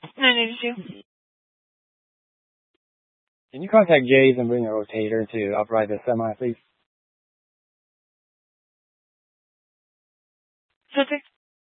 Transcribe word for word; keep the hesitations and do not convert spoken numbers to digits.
nine eighty-two. Can you contact Jay's and bring a rotator to upright the semi, please? Subject